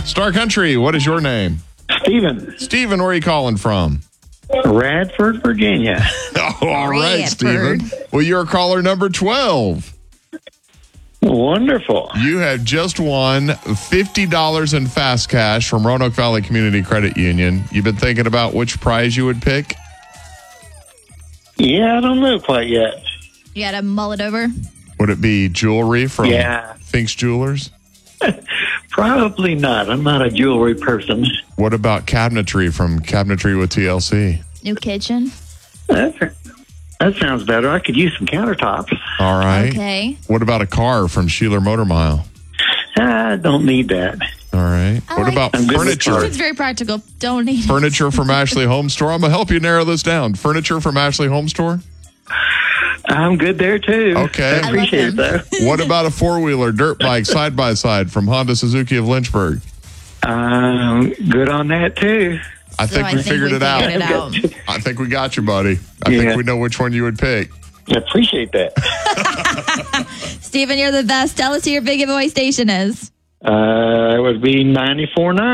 Star Country, what is your name? Steven, Stephen, where are you calling from? Radford, Virginia. All right, Radford. Stephen. Well, you're caller number 12. Wonderful. You have just won $50 in fast cash from Roanoke Valley Community Credit Union. You've been thinking about which prize you would pick? Yeah, I don't know quite yet. You got to mull it over? Would it be jewelry from Yeah. Fink's Jewelers? Probably not. I'm not a jewelry person. What about cabinetry from Cabinetry with TLC? New kitchen? That sounds better. I could use some countertops. All right. Okay. What about a car from Sheeler Motor Mile? I don't need that. All right. I What like- about I'm good with furniture? cars. It's very practical. Don't need it. Furniture from Ashley Home Store. I'm going to help you narrow this down. Furniture from Ashley Home Store? I'm good there, too. Okay. I appreciate it, though. What about a four-wheeler dirt bike side-by-side from Honda Suzuki of Lynchburg? Good on that, too. I think we figured it out. I think we got you, buddy. I think we know which one you would pick. I appreciate that. Stephen, you're the best. Tell us who your big giveaway station is. It would be 94.9.